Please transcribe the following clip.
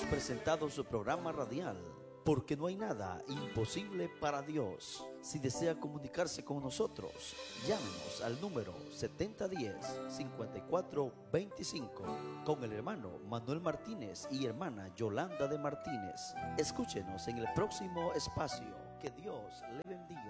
presentado su programa radial, Porque no hay nada imposible para Dios. Si desea comunicarse con nosotros, llámenos al número 7010-5425 con el hermano Manuel Martínez y hermana Yolanda de Martínez. Escúchenos en el próximo espacio. Que Dios le bendiga.